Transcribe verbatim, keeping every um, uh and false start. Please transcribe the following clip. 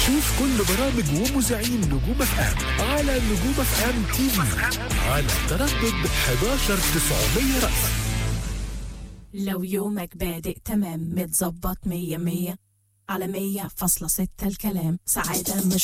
شوف كل برامج ومذيعين نجوم اف ام على نجوم اف ام تي في على تردد حداشر تسعمية رأس. لو يومك بادئ تمام متظبط مية مية على مية فاصلة ستة الكلام سعادة مش